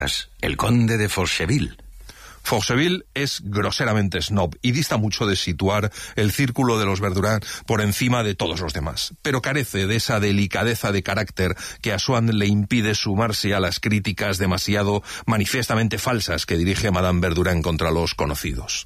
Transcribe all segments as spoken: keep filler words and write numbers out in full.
el conde de Forcheville. Forcheville es groseramente snob y dista mucho de situar el círculo de los Verdurán por encima de todos los demás, pero carece de esa delicadeza de carácter que a Swann le impide sumarse a las críticas demasiado manifiestamente falsas que dirige Madame Verdurán contra los conocidos.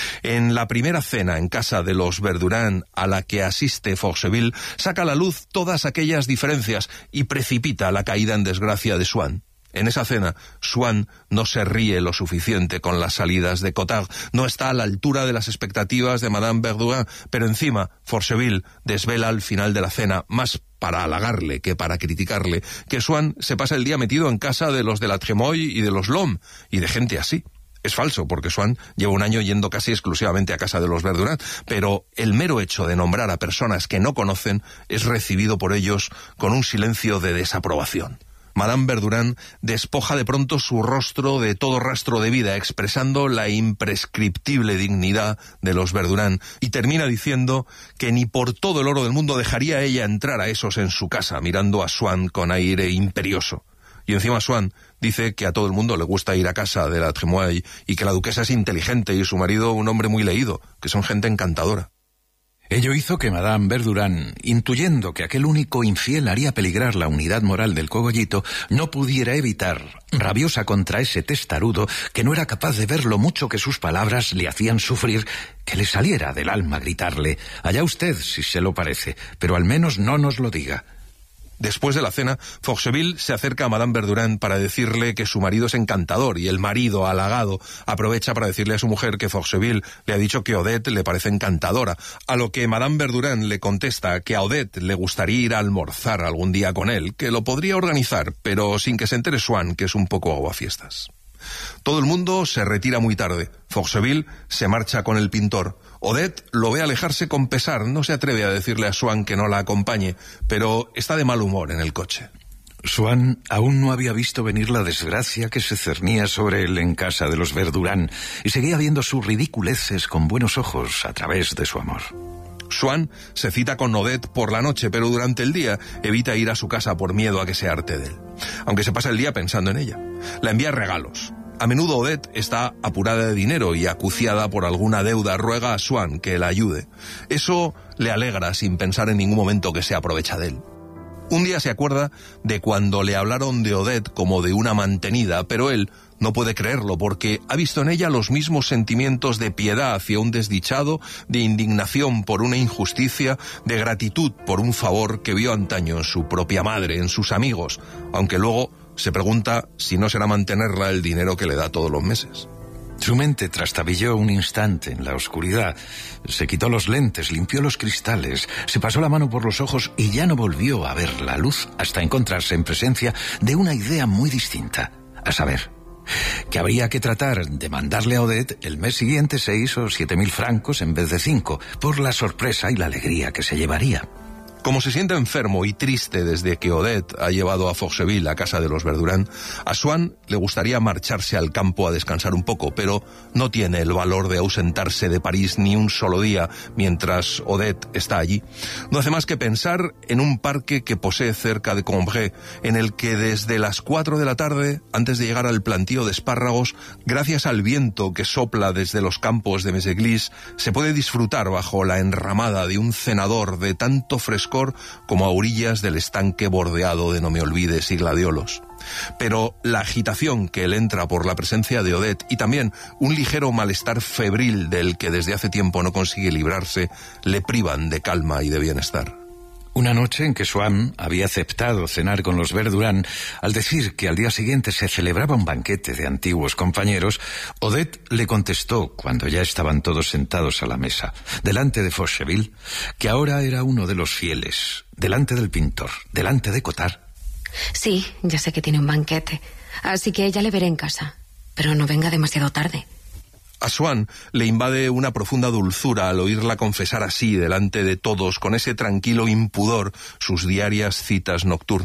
En la primera cena en casa de los Verdurán a la que asiste Forcheville, saca a la luz todas aquellas diferencias y precipita la caída en desgracia de Swann. En esa cena, Swann no se ríe lo suficiente con las salidas de Cottard, no está a la altura de las expectativas de Madame Verdurán, pero encima Forcheville desvela al final de la cena, más para halagarle que para criticarle, que Swann se pasa el día metido en casa de los de la Tremoille y de los Lhomme, y de gente así. Es falso, porque Swann lleva un año yendo casi exclusivamente a casa de los Verdurán, pero el mero hecho de nombrar a personas que no conocen es recibido por ellos con un silencio de desaprobación. Madame Verdurán despoja de pronto su rostro de todo rastro de vida, expresando la imprescriptible dignidad de los Verdurán, y termina diciendo que ni por todo el oro del mundo dejaría ella entrar a esos en su casa, mirando a Swann con aire imperioso. Y encima Swann dice que a todo el mundo le gusta ir a casa de la Tremoille y que la duquesa es inteligente y su marido un hombre muy leído, que son gente encantadora. Ello hizo que Madame Verdurán, intuyendo que aquel único infiel haría peligrar la unidad moral del cogollito, no pudiera evitar, rabiosa contra ese testarudo que no era capaz de ver lo mucho que sus palabras le hacían sufrir, que le saliera del alma gritarle: allá usted si se lo parece, pero al menos no nos lo diga. Después de la cena, Forcheville se acerca a Madame Verdurán para decirle que su marido es encantador, y el marido, halagado, aprovecha para decirle a su mujer que Forcheville le ha dicho que Odette le parece encantadora, a lo que Madame Verdurán le contesta que a Odette le gustaría ir a almorzar algún día con él, que lo podría organizar, pero sin que se entere Swann, que es un poco aguafiestas. Todo el mundo se retira muy tarde. Forcheville se marcha con el pintor. Odette lo ve alejarse con pesar, no se atreve a decirle a Swann que no la acompañe, pero está de mal humor en el coche. Swann aún no había visto venir la desgracia que se cernía sobre él en casa de los Verdurán y seguía viendo sus ridiculeces con buenos ojos a través de su amor. Swann se cita con Odette por la noche, pero durante el día evita ir a su casa por miedo a que se harte de él, aunque se pasa el día pensando en ella. La envía regalos. A menudo Odette está apurada de dinero y acuciada por alguna deuda, ruega a Swann que la ayude. Eso le alegra sin pensar en ningún momento que se aprovecha de él. Un día se acuerda de cuando le hablaron de Odette como de una mantenida, pero él no puede creerlo porque ha visto en ella los mismos sentimientos de piedad hacia un desdichado, de indignación por una injusticia, de gratitud por un favor que vio antaño en su propia madre, en sus amigos, aunque luego se pregunta si no será mantenerla el dinero que le da todos los meses. Su mente trastabilló un instante en la oscuridad. Se quitó los lentes, limpió los cristales, se pasó la mano por los ojos y ya no volvió a ver la luz hasta encontrarse en presencia de una idea muy distinta, a saber, que habría que tratar de mandarle a Odette el mes siguiente seis o siete mil francos en vez de cinco, por la sorpresa y la alegría que se llevaría. Como se siente enfermo y triste desde que Odette ha llevado a Forcheville a casa de los Verdurán, a Swann le gustaría marcharse al campo a descansar un poco, pero no tiene el valor de ausentarse de París ni un solo día mientras Odette está allí. No hace más que pensar en un parque que posee cerca de Combray, en el que desde las cuatro de la tarde, antes de llegar al plantío de espárragos, gracias al viento que sopla desde los campos de Méséglise, se puede disfrutar bajo la enramada de un cenador de tanto frescor como a orillas del estanque bordeado de no me olvides y gladiolos. Pero la agitación que él entra por la presencia de Odette y también un ligero malestar febril del que desde hace tiempo no consigue librarse le privan de calma y de bienestar. Una noche en que Swann había aceptado cenar con los Verdurán, al decir que al día siguiente se celebraba un banquete de antiguos compañeros, Odette le contestó, cuando ya estaban todos sentados a la mesa, delante de Forcheville, que ahora era uno de los fieles, delante del pintor, delante de Cottard. Sí, ya sé que tiene un banquete, así que ya le veré en casa, pero no venga demasiado tarde. A Swann le invade una profunda dulzura al oírla confesar así delante de todos, con ese tranquilo impudor, sus diarias citas nocturnas.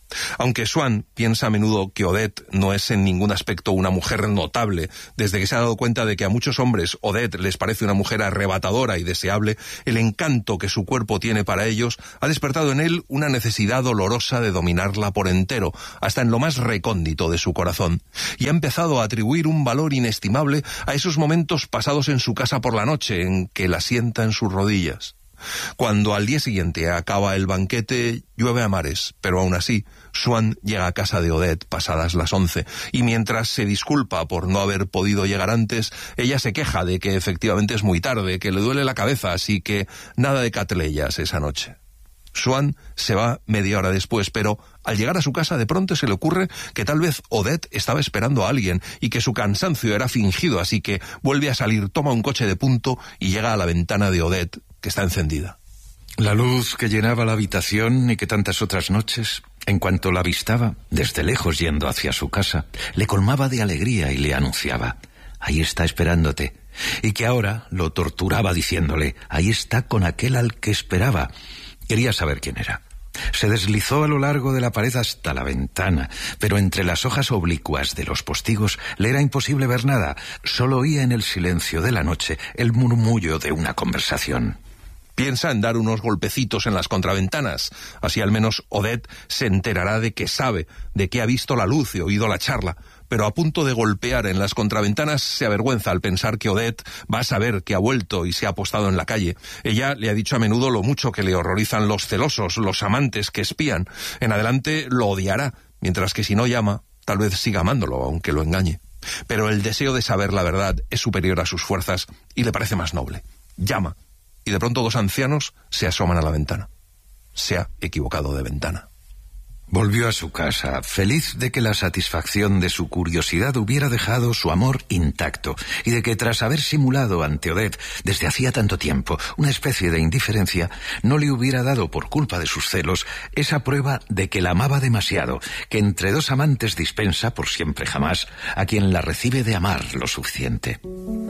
Aunque Swann piensa a menudo que Odette no es en ningún aspecto una mujer notable, desde que se ha dado cuenta de que a muchos hombres Odette les parece una mujer arrebatadora y deseable, el encanto que su cuerpo tiene para ellos ha despertado en él una necesidad dolorosa de dominarla por entero, hasta en lo más recóndito de su corazón, y ha empezado a atribuir un valor inestimable a esos momentos pasados en su casa por la noche, en que la sienta en sus rodillas. Cuando al día siguiente acaba el banquete, llueve a mares, pero aún así, Swann llega a casa de Odette pasadas las once, y mientras se disculpa por no haber podido llegar antes, ella se queja de que efectivamente es muy tarde, que le duele la cabeza, así que nada de catleyas esa noche. Swann se va media hora después, pero al llegar a su casa de pronto se le ocurre que tal vez Odette estaba esperando a alguien y que su cansancio era fingido, así que vuelve a salir, toma un coche de punto y llega a la ventana de Odette, que está encendida. La luz que llenaba la habitación y que tantas otras noches, en cuanto la avistaba, desde lejos yendo hacia su casa, le colmaba de alegría y le anunciaba: ahí está esperándote, y que ahora lo torturaba diciéndole: ahí está con aquel al que esperaba. Quería saber quién era. Se deslizó a lo largo de la pared hasta la ventana, pero entre las hojas oblicuas de los postigos le era imposible ver nada. Solo oía en el silencio de la noche el murmullo de una conversación. Piensa en dar unos golpecitos en las contraventanas. Así al menos Odette se enterará de que sabe, de que ha visto la luz y oído la charla. Pero a punto de golpear en las contraventanas se avergüenza al pensar que Odette va a saber que ha vuelto y se ha apostado en la calle. Ella le ha dicho a menudo lo mucho que le horrorizan los celosos, los amantes que espían. En adelante lo odiará, mientras que si no llama, tal vez siga amándolo, aunque lo engañe. Pero el deseo de saber la verdad es superior a sus fuerzas y le parece más noble. Llama, y de pronto dos ancianos se asoman a la ventana. Se ha equivocado de ventana. Volvió a su casa, feliz de que la satisfacción de su curiosidad hubiera dejado su amor intacto y de que tras haber simulado ante Odette desde hacía tanto tiempo una especie de indiferencia, no le hubiera dado por culpa de sus celos esa prueba de que la amaba demasiado, que entre dos amantes dispensa por siempre jamás a quien la recibe de amar lo suficiente.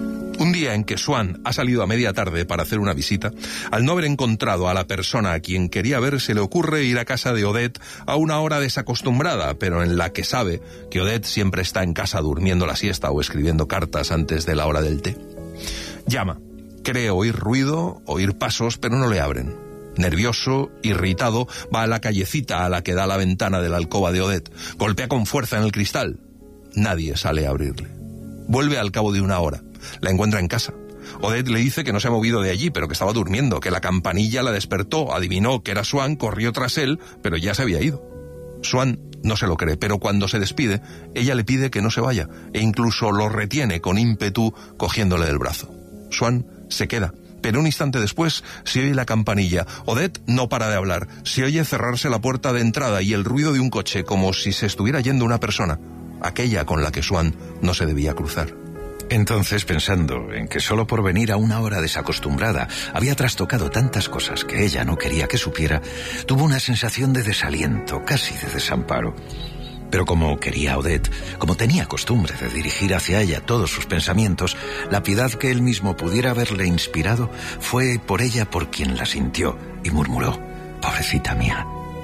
Un día en que Swann ha salido a media tarde para hacer una visita, al no haber encontrado a la persona a quien quería ver, se le ocurre ir a casa de Odette a una hora desacostumbrada, pero en la que sabe que Odette siempre está en casa durmiendo la siesta o escribiendo cartas antes de la hora del té. Llama, cree oír ruido, oír pasos, pero no le abren. Nervioso, irritado, va a la callecita a la que da la ventana de la alcoba de Odette. Golpea con fuerza en el cristal. Nadie sale a abrirle. Vuelve al cabo de una hora. La encuentra en casa. Odette le dice que no se ha movido de allí, pero que estaba durmiendo, que la campanilla la despertó, adivinó que era Swann, corrió tras él, pero ya se había ido. Swann no se lo cree, pero cuando se despide, ella le pide que no se vaya, e incluso lo retiene con ímpetu cogiéndole del brazo. Swann se queda, pero un instante después se oye la campanilla. Odette no para de hablar, se oye cerrarse la puerta de entrada y el ruido de un coche, como si se estuviera yendo una persona, aquella con la que Swann no se debía cruzar. Entonces, pensando en que solo por venir a una hora desacostumbrada había trastocado tantas cosas que ella no quería que supiera, tuvo una sensación de desaliento, casi de desamparo. Pero como quería a Odette, como tenía costumbre de dirigir hacia ella todos sus pensamientos, la piedad que él mismo pudiera haberle inspirado fue por ella por quien la sintió y murmuró: pobrecita mía.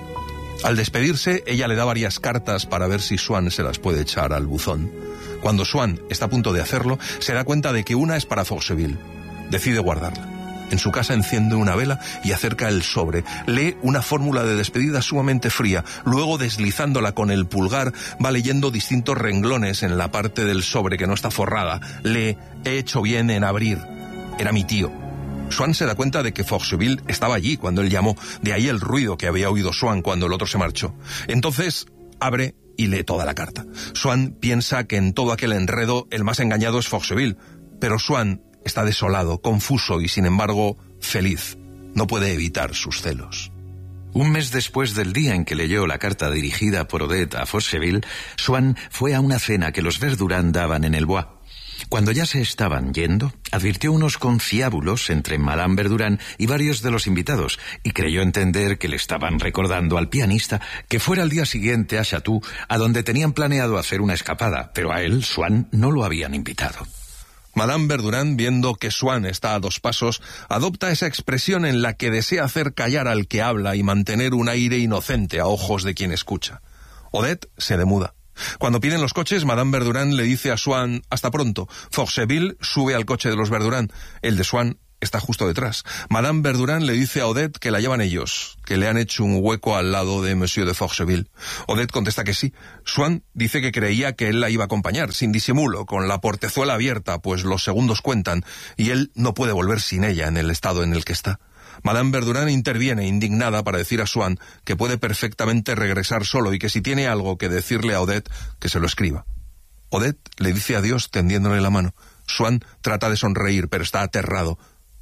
Al despedirse, ella le da varias cartas para ver si Swann se las puede echar al buzón. Cuando Swann está a punto de hacerlo, se da cuenta de que una es para Forceville. Decide guardarla. En su casa enciende una vela y acerca el sobre. Lee una fórmula de despedida sumamente fría. Luego, deslizándola con el pulgar, va leyendo distintos renglones en la parte del sobre que no está forrada. Lee: he hecho bien en abrir. Era mi tío. Swann se da cuenta de que Forceville estaba allí cuando él llamó. De ahí el ruido que había oído Swann cuando el otro se marchó. Entonces abre y lee toda la carta. Swann piensa que en todo aquel enredo el más engañado es Forceville, pero Swann está desolado, confuso y sin embargo feliz. No puede evitar sus celos. Un mes después del día en que leyó la carta dirigida por Odette a Forceville, Swann fue a una cena que los Verdurand daban en el Bois. Cuando ya se estaban yendo, advirtió unos conciliábulos entre Madame Verdurand y varios de los invitados, y creyó entender que le estaban recordando al pianista que fuera al día siguiente a Chatou, a donde tenían planeado hacer una escapada, pero a él, Swann, no lo habían invitado. Madame Verdurin, viendo que Swann está a dos pasos, adopta esa expresión en la que desea hacer callar al que habla y mantener un aire inocente a ojos de quien escucha. Odette se demuda. Cuando piden los coches, Madame Verdurin le dice a Swann «hasta pronto». Forcheville sube al coche de los Verdurin. El de Swann está justo detrás. Madame Verdurin le dice a Odette que la llevan ellos, que le han hecho un hueco al lado de Monsieur de Forcheville. Odette contesta que sí. Swann dice que creía que él la iba a acompañar, sin disimulo, con la portezuela abierta, pues los segundos cuentan, y él no puede volver sin ella en el estado en el que está. Madame Verdurin interviene indignada para decir a Swann que puede perfectamente regresar solo y que si tiene algo que decirle a Odette, que se lo escriba. Odette le dice adiós tendiéndole la mano. Swann trata de sonreír, pero está aterrado.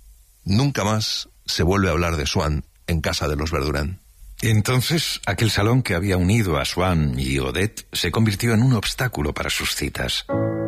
Nunca más se vuelve a hablar de Swann en casa de los Verdurin. Entonces, aquel salón que había unido a Swann y Odette se convirtió en un obstáculo para sus citas.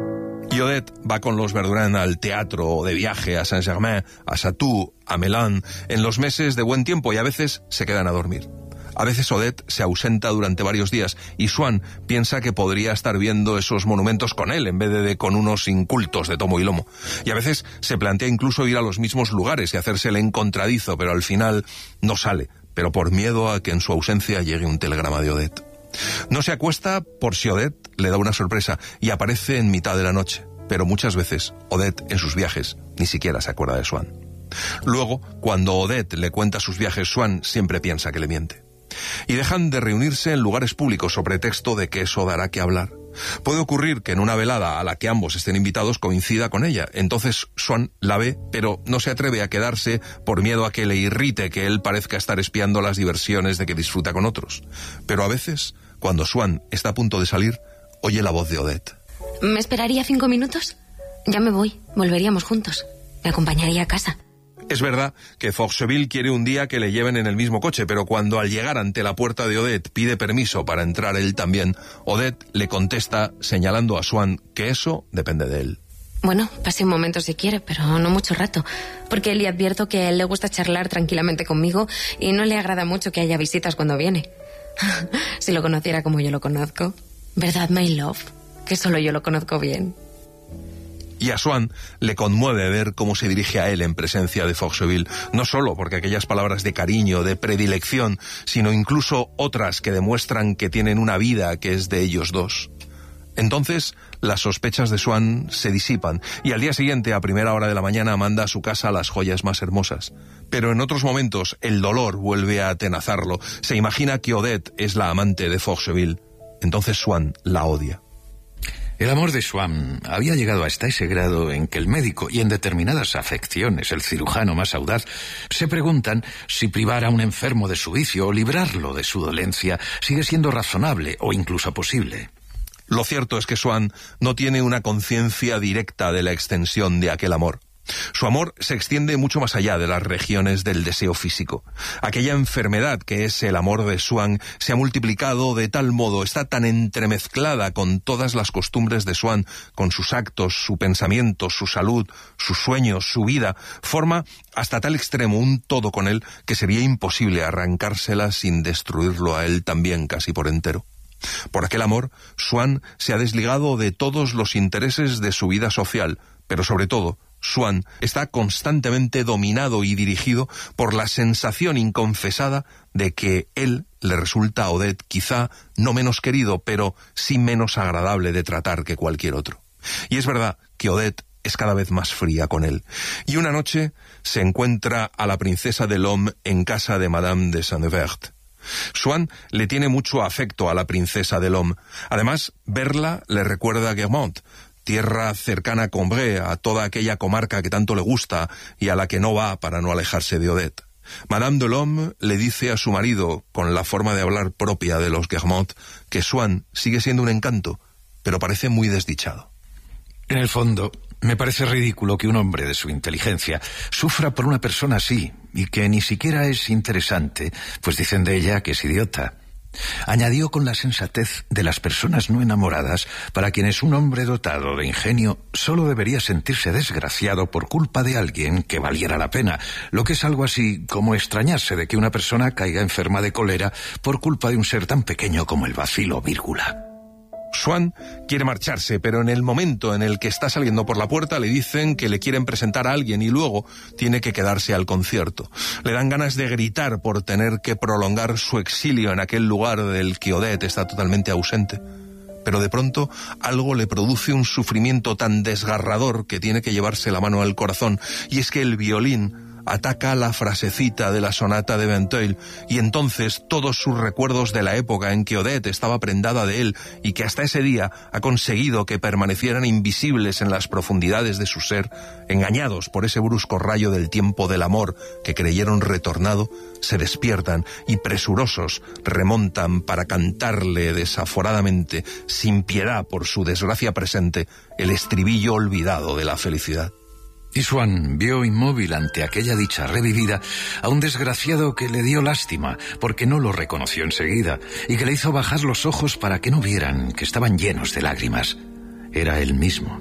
Y Odette va con los Verdurin al teatro, de viaje a Saint-Germain, a Chatou, a Melun, en los meses de buen tiempo, y a veces se quedan a dormir. A veces Odette se ausenta durante varios días y Swann piensa que podría estar viendo esos monumentos con él en vez de, de con unos incultos de tomo y lomo. Y a veces se plantea incluso ir a los mismos lugares y hacerse el encontradizo, pero al final no sale, pero por miedo a que en su ausencia llegue un telegrama de Odette. No se acuesta por si Odette le da una sorpresa y aparece en mitad de la noche, pero muchas veces Odette en sus viajes ni siquiera se acuerda de Swann. Luego, cuando Odette le cuenta sus viajes, Swann siempre piensa que le miente. Y dejan de reunirse en lugares públicos sobre pretexto de que eso dará que hablar. Puede ocurrir que en una velada a la que ambos estén invitados coincida con ella. Entonces Swann la ve, pero no se atreve a quedarse por miedo a que le irrite que él parezca estar espiando las diversiones de que disfruta con otros. Pero a veces, cuando Swann está a punto de salir, oye la voz de Odette. ¿Me esperaría cinco minutos? Ya me voy, volveríamos juntos. Me acompañaría a casa. Es verdad que Forcheville quiere un día que le lleven en el mismo coche, pero cuando al llegar ante la puerta de Odette pide permiso para entrar él también, Odette le contesta señalando a Swann que eso depende de él. Bueno, pase un momento si quiere, pero no mucho rato, porque le advierto que a él le gusta charlar tranquilamente conmigo y no le agrada mucho que haya visitas cuando viene. Si lo conociera como yo lo conozco. ¿Verdad, my love? Que solo yo lo conozco bien. Y a Swann le conmueve ver cómo se dirige a él en presencia de Forcheville, no solo porque aquellas palabras de cariño, de predilección, sino incluso otras que demuestran que tienen una vida que es de ellos dos. Entonces, las sospechas de Swann se disipan y al día siguiente, a primera hora de la mañana, manda a su casa las joyas más hermosas. Pero en otros momentos, el dolor vuelve a atenazarlo. Se imagina que Odette es la amante de Forcheville. Entonces Swann la odia. El amor de Swann había llegado hasta ese grado en que el médico y en determinadas afecciones el cirujano más audaz se preguntan si privar a un enfermo de su vicio o librarlo de su dolencia sigue siendo razonable o incluso posible. Lo cierto es que Swann no tiene una conciencia directa de la extensión de aquel amor. Su amor se extiende mucho más allá de las regiones del deseo físico. Aquella enfermedad que es el amor de Swann se ha multiplicado de tal modo, está tan entremezclada con todas las costumbres de Swann, con sus actos, su pensamiento, su salud, sus sueños, su vida, forma hasta tal extremo un todo con él que sería imposible arrancársela sin destruirlo a él también casi por entero. Por aquel amor, Swann se ha desligado de todos los intereses de su vida social, pero sobre todo, Swann está constantemente dominado y dirigido por la sensación inconfesada de que él le resulta a Odette quizá no menos querido, pero sí menos agradable de tratar que cualquier otro. Y es verdad que Odette es cada vez más fría con él. Y una noche se encuentra a la princesa de l'Homme en casa de Madame de Saint-Nevert. Swann le tiene mucho afecto a la princesa de l'Homme. Además, verla le recuerda a Guermantes, tierra cercana a Combray, a toda aquella comarca que tanto le gusta y a la que no va para no alejarse de Odette. Madame de l'Homme le dice a su marido, con la forma de hablar propia de los Guermantes, que Swann sigue siendo un encanto, pero parece muy desdichado. En el fondo, me parece ridículo que un hombre de su inteligencia sufra por una persona así y que ni siquiera es interesante, pues dicen de ella que es idiota. Añadió con la sensatez de las personas no enamoradas, para quienes un hombre dotado de ingenio solo debería sentirse desgraciado por culpa de alguien que valiera la pena, lo que es algo así como extrañarse de que una persona caiga enferma de cólera por culpa de un ser tan pequeño como el bacilo vírgula. Swann quiere marcharse, pero en el momento en el que está saliendo por la puerta le dicen que le quieren presentar a alguien y luego tiene que quedarse al concierto. Le dan ganas de gritar por tener que prolongar su exilio en aquel lugar del que Odette está totalmente ausente. Pero de pronto algo le produce un sufrimiento tan desgarrador que tiene que llevarse la mano al corazón, y es que el violín ataca la frasecita de la sonata de Vinteuil, y entonces todos sus recuerdos de la época en que Odette estaba prendada de él y que hasta ese día ha conseguido que permanecieran invisibles en las profundidades de su ser, engañados por ese brusco rayo del tiempo del amor que creyeron retornado, se despiertan y presurosos remontan para cantarle desaforadamente, sin piedad por su desgracia presente, el estribillo olvidado de la felicidad. Y Swann vio inmóvil ante aquella dicha revivida a un desgraciado que le dio lástima porque no lo reconoció enseguida y que le hizo bajar los ojos para que no vieran que estaban llenos de lágrimas. Era él mismo.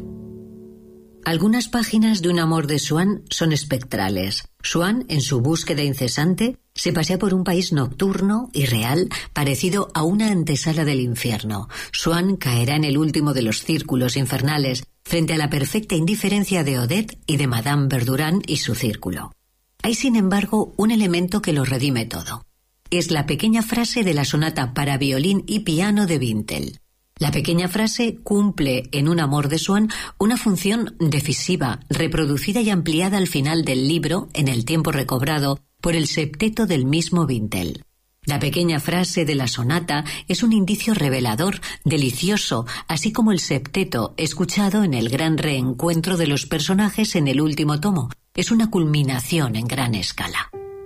Algunas páginas de Un amor de Swann son espectrales. Swann, en su búsqueda incesante, se pasea por un país nocturno y real, parecido a una antesala del infierno. Swann caerá en el último de los círculos infernales, frente a la perfecta indiferencia de Odette y de Madame Verdurin y su círculo. Hay, sin embargo, un elemento que lo redime todo. Es la pequeña frase de la sonata para violín y piano de Vinteuil. La pequeña frase cumple en Un amor de Swann una función decisiva, reproducida y ampliada al final del libro, en el tiempo recobrado por el septeto del mismo Vinteuil. La pequeña frase de la sonata es un indicio revelador, delicioso, así como el septeto escuchado en el gran reencuentro de los personajes en el último tomo. Es una culminación en gran escala.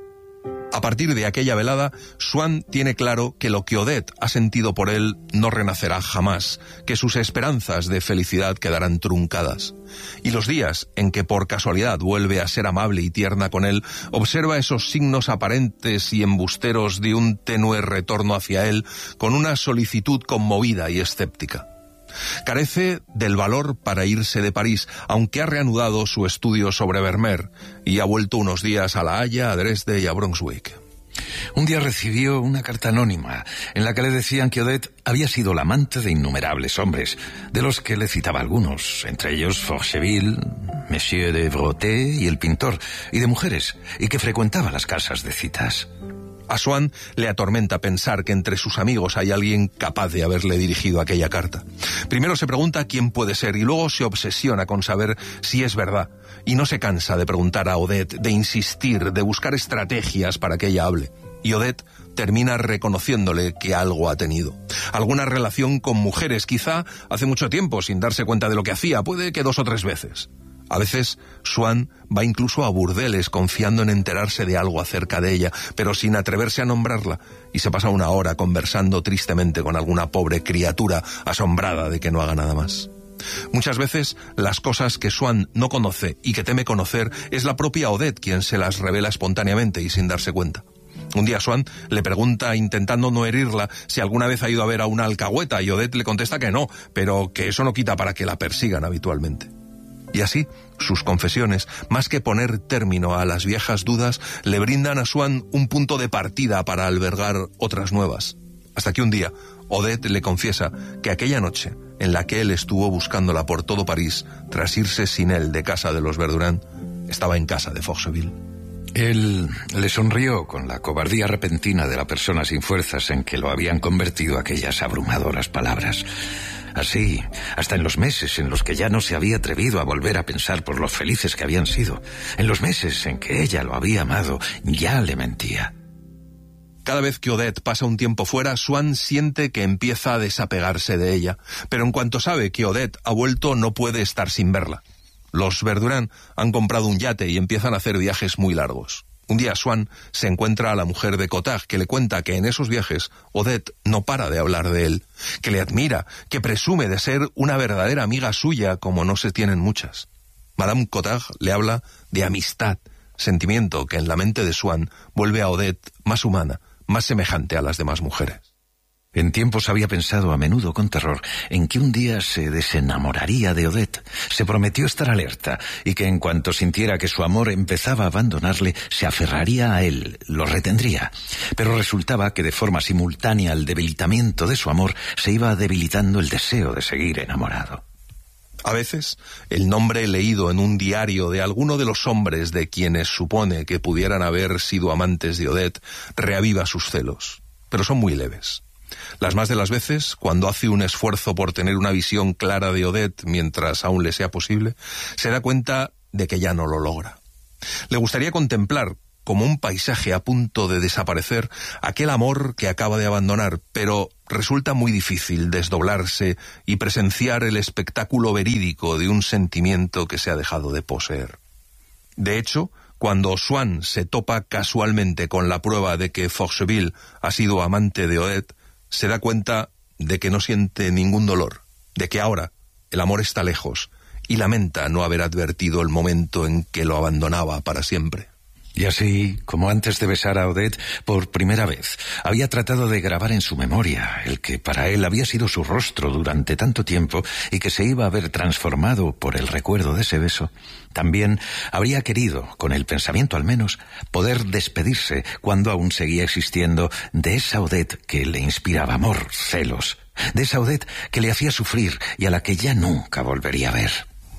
A partir de aquella velada, Swann tiene claro que lo que Odette ha sentido por él no renacerá jamás, que sus esperanzas de felicidad quedarán truncadas. Y los días en que por casualidad vuelve a ser amable y tierna con él, observa esos signos aparentes y embusteros de un tenue retorno hacia él con una solicitud conmovida y escéptica. Carece del valor para irse de París, aunque ha reanudado su estudio sobre Vermeer y ha vuelto unos días a La Haya, a Dresde y a Brunswick. Un día recibió una carta anónima en la que le decían que Odette había sido la amante de innumerables hombres, de los que le citaba algunos, entre ellos Forcheville, Monsieur de Breauté y el pintor, y de mujeres, y que frecuentaba las casas de citas. A Swann le atormenta pensar que entre sus amigos hay alguien capaz de haberle dirigido aquella carta. Primero se pregunta quién puede ser y luego se obsesiona con saber si es verdad. Y no se cansa de preguntar a Odette, de insistir, de buscar estrategias para que ella hable. Y Odette termina reconociéndole que algo ha tenido. Alguna relación con mujeres, quizá hace mucho tiempo, sin darse cuenta de lo que hacía, puede que dos o tres veces. A veces, Swann va incluso a burdeles confiando en enterarse de algo acerca de ella, pero sin atreverse a nombrarla, y se pasa una hora conversando tristemente con alguna pobre criatura asombrada de que no haga nada más. Muchas veces, las cosas que Swann no conoce y que teme conocer, es la propia Odette quien se las revela espontáneamente y sin darse cuenta. Un día Swann le pregunta, intentando no herirla, si alguna vez ha ido a ver a una alcahueta, y Odette le contesta que no, pero que eso no quita para que la persigan habitualmente. Y así, sus confesiones, más que poner término a las viejas dudas, le brindan a Swann un punto de partida para albergar otras nuevas. Hasta que un día, Odette le confiesa que aquella noche, en la que él estuvo buscándola por todo París, tras irse sin él de casa de los Verdurin, estaba en casa de Forcheville. Él le sonrió con la cobardía repentina de la persona sin fuerzas en que lo habían convertido aquellas abrumadoras palabras. Así, hasta en los meses en los que ya no se había atrevido a volver a pensar por lo felices que habían sido, en los meses en que ella lo había amado, ya le mentía. Cada vez que Odette pasa un tiempo fuera, Swann siente que empieza a desapegarse de ella, pero en cuanto sabe que Odette ha vuelto, no puede estar sin verla. Los Verdurin han comprado un yate y empiezan a hacer viajes muy largos. Un día Swann se encuentra a la mujer de Cotard, que le cuenta que en esos viajes Odette no para de hablar de él, que le admira, que presume de ser una verdadera amiga suya como no se tienen muchas. Madame Cotard le habla de amistad, sentimiento que en la mente de Swann vuelve a Odette más humana, más semejante a las demás mujeres. En tiempos había pensado a menudo con terror en que un día se desenamoraría de Odette. Se prometió estar alerta y que en cuanto sintiera que su amor empezaba a abandonarle, se aferraría a él, lo retendría. Pero resultaba que de forma simultánea al debilitamiento de su amor se iba debilitando el deseo de seguir enamorado. A veces, el nombre leído en un diario de alguno de los hombres de quienes supone que pudieran haber sido amantes de Odette reaviva sus celos, pero son muy leves. Las más de las veces, cuando hace un esfuerzo por tener una visión clara de Odette mientras aún le sea posible, se da cuenta de que ya no lo logra. Le gustaría contemplar, como un paisaje a punto de desaparecer, aquel amor que acaba de abandonar, pero resulta muy difícil desdoblarse y presenciar el espectáculo verídico de un sentimiento que se ha dejado de poseer. De hecho, cuando Swann se topa casualmente con la prueba de que Forcheville ha sido amante de Odette, se da cuenta de que no siente ningún dolor, de que ahora el amor está lejos y lamenta no haber advertido el momento en que lo abandonaba para siempre. Y así, como antes de besar a Odette por primera vez, había tratado de grabar en su memoria el que para él había sido su rostro durante tanto tiempo y que se iba a ver transformado por el recuerdo de ese beso, también habría querido, con el pensamiento al menos, poder despedirse cuando aún seguía existiendo de esa Odette que le inspiraba amor, celos, de esa Odette que le hacía sufrir y a la que ya nunca volvería a ver.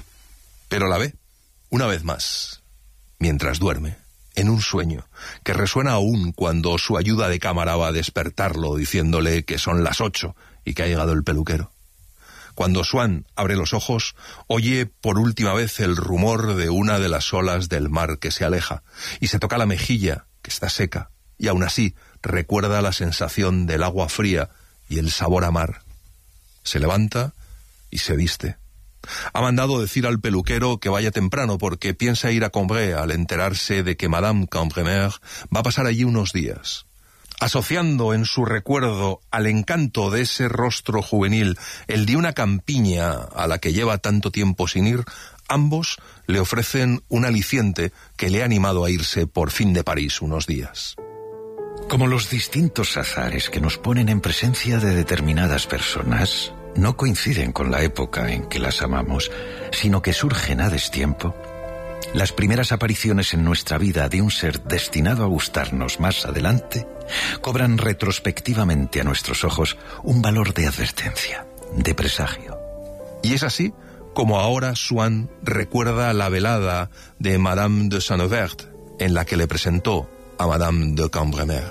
Pero la ve, una vez más, mientras duerme, en un sueño, que resuena aún cuando su ayuda de cámara va a despertarlo diciéndole que son las ocho y que ha llegado el peluquero. Cuando Swann abre los ojos, oye por última vez el rumor de una de las olas del mar que se aleja, y se toca la mejilla, que está seca, y aún así recuerda la sensación del agua fría y el sabor a mar. Se levanta y se viste. Ha mandado decir al peluquero que vaya temprano porque piensa ir a Combray al enterarse de que Madame Cambremer va a pasar allí unos días. Asociando en su recuerdo al encanto de ese rostro juvenil el de una campiña a la que lleva tanto tiempo sin ir, ambos le ofrecen un aliciente que le ha animado a irse por fin de París unos días. Como los distintos azares que nos ponen en presencia de determinadas personas no coinciden con la época en que las amamos, sino que surgen a destiempo, las primeras apariciones en nuestra vida de un ser destinado a gustarnos más adelante cobran retrospectivamente a nuestros ojos un valor de advertencia, de presagio. Y es así como ahora Swann recuerda la velada de Madame de Saint-Auvert, en la que le presentó a Madame de Cambremer.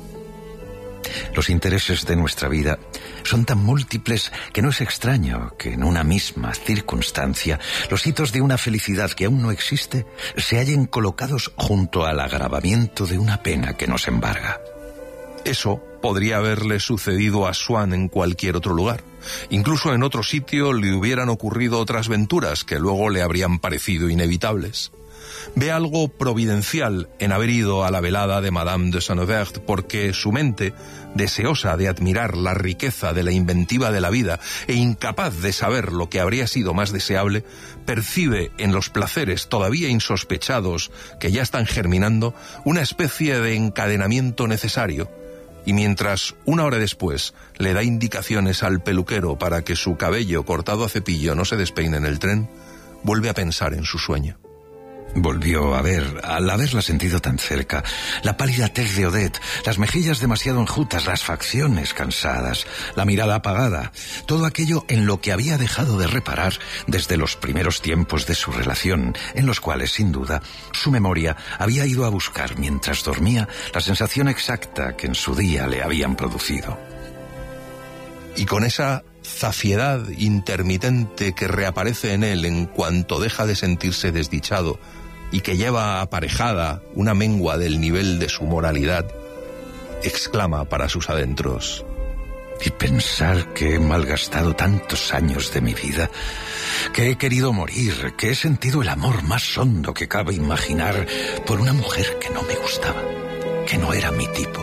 Los intereses de nuestra vida son tan múltiples que no es extraño que en una misma circunstancia los hitos de una felicidad que aún no existe se hallen colocados junto al agravamiento de una pena que nos embarga. Eso podría haberle sucedido a Swann en cualquier otro lugar. Incluso en otro sitio le hubieran ocurrido otras venturas que luego le habrían parecido inevitables. Ve algo providencial en haber ido a la velada de Madame de Saint-Auvert porque su mente, deseosa de admirar la riqueza de la inventiva de la vida e incapaz de saber lo que habría sido más deseable, percibe en los placeres todavía insospechados que ya están germinando una especie de encadenamiento necesario. Y mientras, una hora después, le da indicaciones al peluquero para que su cabello cortado a cepillo no se despeine en el tren, vuelve a pensar en su sueño. Volvió a ver, al haberla sentido tan cerca, la pálida tez de Odette, las mejillas demasiado enjutas, las facciones cansadas, la mirada apagada, todo aquello en lo que había dejado de reparar desde los primeros tiempos de su relación, en los cuales, sin duda, su memoria había ido a buscar mientras dormía la sensación exacta que en su día le habían producido. Y con esa zafiedad intermitente que reaparece en él en cuanto deja de sentirse desdichado y que lleva aparejada una mengua del nivel de su moralidad, exclama para sus adentros: y pensar que he malgastado tantos años de mi vida, que he querido morir, que he sentido el amor más hondo que cabe imaginar por una mujer que no me gustaba, que no era mi tipo.